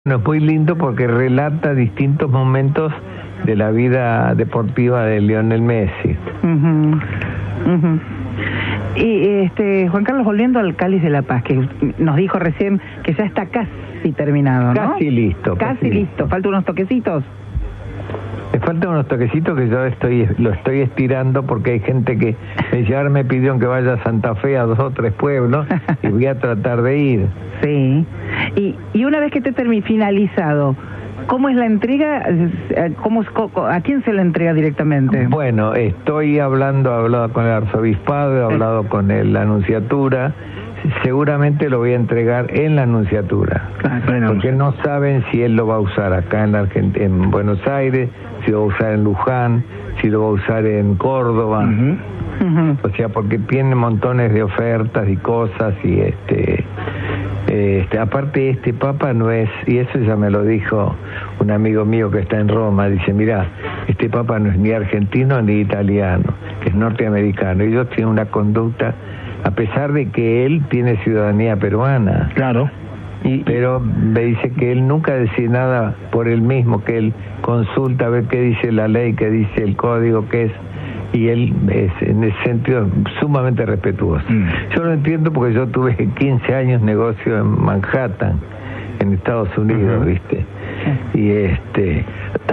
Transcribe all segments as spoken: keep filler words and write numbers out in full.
Bueno, es muy lindo porque relata distintos momentos de la vida deportiva de Lionel Messi. Uh-huh. Uh-huh. Y este Juan Carlos, volviendo al Cáliz de la Paz, que nos dijo recién que ya está casi terminado, ¿no? Casi listo. Casi, casi listo. Falta unos toquecitos. Me faltan unos toquecitos que yo estoy lo estoy estirando porque hay gente que me dice, ahora me pidieron que vaya a Santa Fe a dos o tres pueblos y voy a tratar de ir. Sí. Y, y una vez que esté termi- finalizado, ¿cómo es la entrega? ¿Cómo, ¿A quién se la entrega directamente? Bueno, estoy hablando, he hablado con el arzobispado, he hablado con el, la anunciatura. Seguramente lo voy a entregar en la anunciatura, claro, porque no saben si él lo va a usar acá en, Argent- en Buenos Aires, si lo va a usar en Luján, si lo va a usar en Córdoba. Uh-huh. Uh-huh. O sea, porque tiene montones de ofertas y cosas y este... Este, aparte este Papa no es, y eso ya me lo dijo un amigo mío que está en Roma, dice, mirá, este Papa no es ni argentino ni italiano, es norteamericano, y ellos tienen una conducta, a pesar de que él tiene ciudadanía peruana. Claro. Y, pero me dice que él nunca decide nada por él mismo, que él consulta a ver qué dice la ley, qué dice el código, qué es... y él es en ese sentido sumamente respetuoso. Mm. Yo lo entiendo porque yo tuve quince años negocio en Manhattan, en Estados Unidos, uh-huh. ¿viste? Y este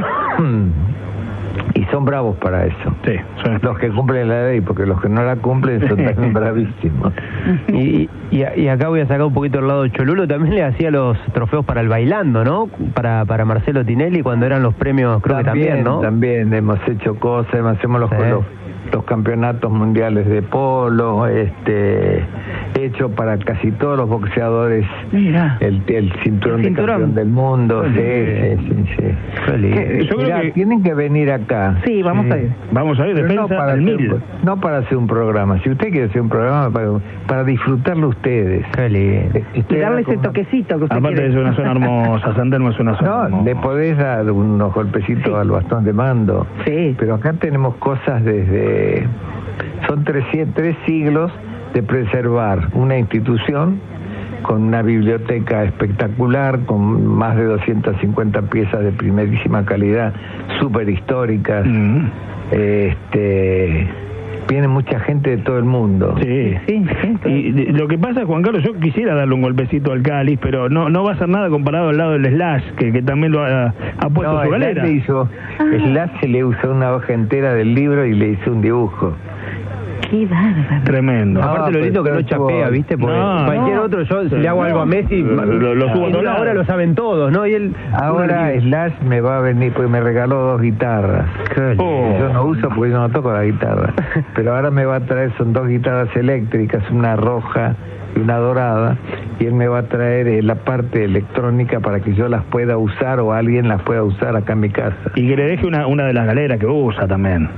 y son bravos para eso. Sí, sí. Los que cumplen la ley, porque los que no la cumplen son también bravísimos. Y, y, y acá voy a sacar un poquito el lado Cholulo, también le hacía los trofeos para el bailando, ¿no? Para para Marcelo Tinelli cuando eran los premios, creo también, que también, ¿no? También hemos hecho cosas, hacemos los, sí. los, los campeonatos mundiales de polo, este hecho para casi todos los boxeadores. Mira. El, el cinturón, el cinturón de campeón del mundo. Sí, sí, sí, sí. sí. Yo Mirá, creo que tienen que venir acá. Sí, vamos sí. a ir. Vamos a ir, defensa no para, hacer, no para hacer un programa. Si usted quiere hacer un programa, para, para disfrutarlo ustedes. Y darle ese toquecito que usted Aparte quiere. es una zona hermosa, San Telmo es una zona No, hermosa. le podés dar unos golpecitos sí. al bastón de mando. Sí. Pero acá tenemos cosas desde... Son tres, tres siglos de preservar una institución con una biblioteca espectacular, con más de doscientas cincuenta piezas de primerísima calidad, súper históricas. Mm. Este, viene mucha gente de todo el mundo. Sí, sí, sí. Y lo que pasa, Juan Carlos, yo quisiera darle un golpecito al Cáliz, pero no no va a ser nada comparado al lado del Slash, que, que también lo ha, ha puesto no, su galera. Le hizo, ah. Slash se le usó una hoja entera del libro y le hizo un dibujo. Qué bárbaro. Tremendo. No, aparte lo lindo que no chapea, ¿viste? Porque no, cualquier no. otro, yo sí. le hago algo a Messi, lo, lo, lo subo en una hora lo saben todos, ¿no? Y él ahora Slash me va a venir porque me regaló dos guitarras. Oh. Yo no uso porque yo no toco la guitarra. Pero ahora me va a traer, son dos guitarras eléctricas, una roja y una dorada, y él me va a traer eh, la parte electrónica para que yo las pueda usar o alguien las pueda usar acá en mi casa. Y que le deje una, una de las galeras que usa también.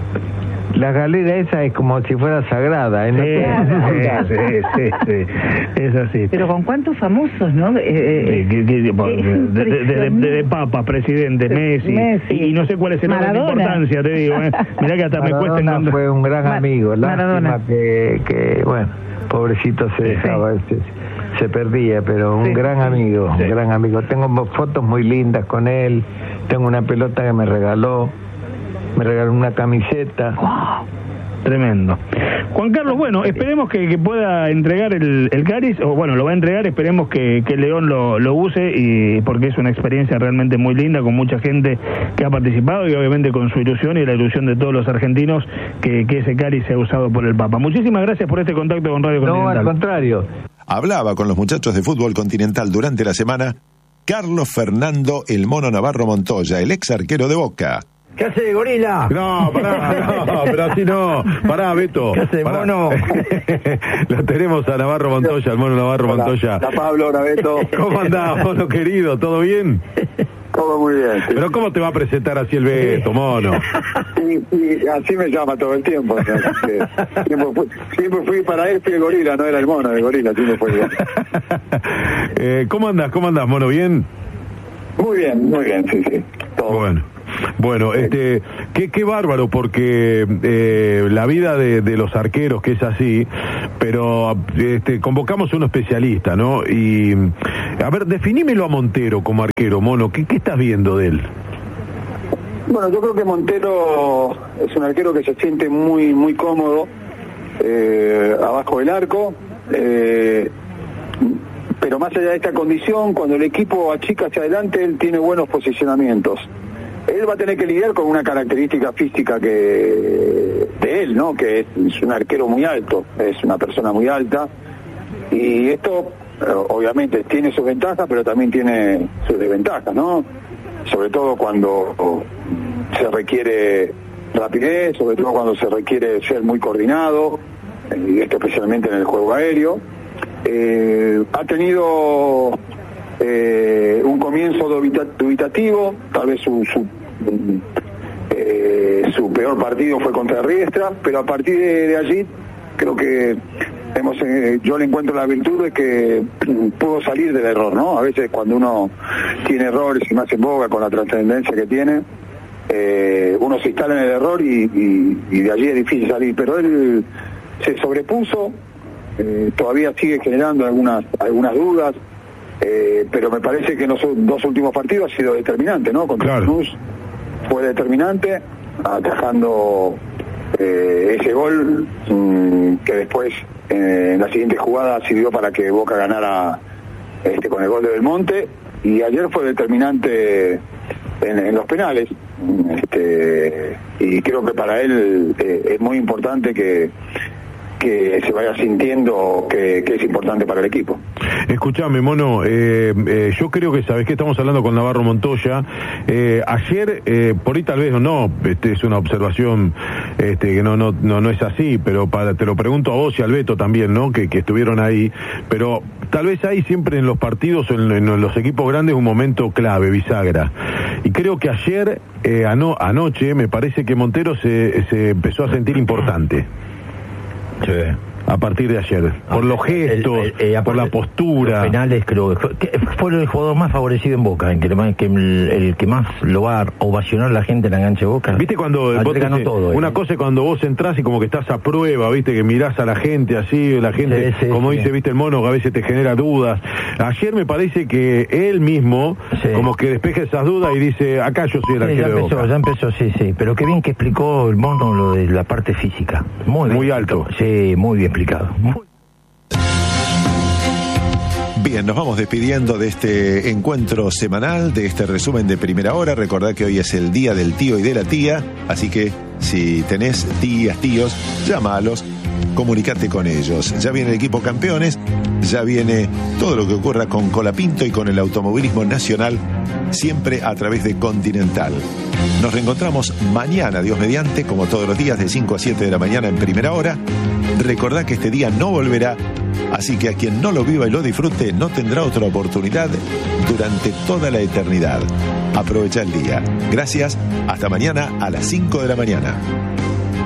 La galera esa es como si fuera sagrada, ¿eh? No sí, sí, sí, sí, es así. Pero con cuántos famosos, ¿no? Eh, eh, de, de, de, de, de, de, de Papa, presidente, Messi, Messi, y no sé cuál es el orden de importancia, te digo, ¿eh? Mirá que hasta Maradona me cuesta encontrar. Fue un gran Mar amigo, lástima que, que, bueno, pobrecito se dejaba, sí. se, se perdía, pero un sí. gran amigo, sí. un gran amigo. Tengo fotos muy lindas con él, tengo una pelota que me regaló. Me regaló una camiseta. Wow. Tremendo. Juan Carlos, bueno, esperemos que, que pueda entregar el, el Cáliz, o bueno, lo va a entregar, esperemos que, que León lo, lo use, y porque es una experiencia realmente muy linda, con mucha gente que ha participado, y obviamente con su ilusión y la ilusión de todos los argentinos, que, que ese Cáliz sea usado por el Papa. Muchísimas gracias por este contacto con Radio Continental. No, al contrario. Hablaba con los muchachos de Fútbol Continental durante la semana Carlos Fernando El Mono Navarro Montoya, el ex arquero de Boca. ¿Qué hace, gorila? No, pará, no, pero así no. Pará, Beto. ¿Qué hace, pará. mono? Lo tenemos a Navarro Montoya, el Mono Navarro Hola, Montoya. Hola, Pablo, hola, Beto. ¿Cómo andás, mono querido? ¿Todo bien? Todo muy bien. Sí. Pero ¿cómo te va a presentar así el Beto, mono? Sí, sí, así me llama todo el tiempo. O sea, que siempre, fui, siempre fui para él, fui el gorila, no era el mono, el gorila, siempre fue igual. eh, ¿Cómo andás, cómo andás, mono? ¿Bien? Muy bien, muy bien, sí, sí. Todo bueno. Bueno, este, qué, qué bárbaro, porque eh, la vida de, de los arqueros, que es así, pero este, convocamos a un especialista, ¿no? Y A ver, definímelo a Montero como arquero, Mono. ¿Qué, qué estás viendo de él? Bueno, yo creo que Montero es un arquero que se siente muy muy cómodo eh, abajo del arco, eh, pero más allá de esta condición, cuando el equipo achica hacia adelante, él tiene buenos posicionamientos. Él va a tener que lidiar con una característica física que de él, ¿no? Que es, es un arquero muy alto, es una persona muy alta, y esto obviamente tiene sus ventajas, pero también tiene sus desventajas, ¿no? Sobre todo cuando se requiere rapidez, sobre todo cuando se requiere ser muy coordinado, y esto especialmente en el juego aéreo. Eh, ha tenido eh, un comienzo dubitativo, tal vez su su, eh, su peor partido fue contra Riestra, pero a partir de, de allí creo que hemos, eh, yo le encuentro la virtud de que pudo salir del error, ¿no? A veces cuando uno tiene errores y más en Boca con la trascendencia que tiene, eh, uno se instala en el error y, y, y de allí es difícil salir, pero él se sobrepuso, eh, todavía sigue generando algunas algunas dudas, eh, pero me parece que en los dos últimos partidos ha sido determinante, ¿no? Contra claro. Cruz fue determinante, atajando eh, ese gol mmm, que después eh, en la siguiente jugada sirvió para que Boca ganara este con el gol de Belmonte, y ayer fue determinante en, en los penales, este, y creo que para él eh, es muy importante que que se vaya sintiendo que, que es importante para el equipo. Escuchame, Mono, eh, eh, yo creo que sabes que estamos hablando con Navarro Montoya. Eh, ayer, eh, por ahí tal vez no, este es una observación este, que no, no, no, no es así, pero para, te lo pregunto a vos y al Beto también, ¿no? Que, que estuvieron ahí, pero tal vez hay siempre en los partidos, en, en los equipos grandes, un momento clave, bisagra. Y creo que ayer, eh, ano, anoche, me parece que Montero se, se empezó a sentir importante. Sí. A partir de ayer, por los gestos, el, el, el, por la postura. Los penales, creo que fue, que fue el jugador más favorecido en Boca, en que, que el, el que más lo va a ovacionar la gente en la cancha de Boca. ¿Viste cuando vos ganó te, todo, una eh. cosa es cuando vos entrás y como que estás a prueba, viste, que mirás a la gente así, la gente, sí, sí, como sí. dice, viste el Mono, que a veces te genera dudas. Ayer me parece que él mismo, sí. como que despeja esas dudas y dice, acá yo soy el arquero sí, ya empezó, de Boca. Ya empezó, sí, sí, pero qué bien que explicó el Mono lo de la parte física. Muy, muy bien alto. Sí, muy bien explicado. Muy... Bien, nos vamos despidiendo de este encuentro semanal, de este resumen de Primera Hora. Recordad que hoy es el día del tío y de la tía, así que si tenés tías, tíos, llámalos, comunicate con ellos. Ya viene el equipo campeones, ya viene todo lo que ocurra con Colapinto y con el automovilismo nacional, siempre a través de Continental. Nos reencontramos mañana, Dios mediante, como todos los días, de cinco a siete de la mañana en Primera Hora. Recordad que este día no volverá, así que a quien no lo viva y lo disfrute no tendrá otra oportunidad durante toda la eternidad. Aprovecha el día. Gracias, hasta mañana a las cinco de la mañana.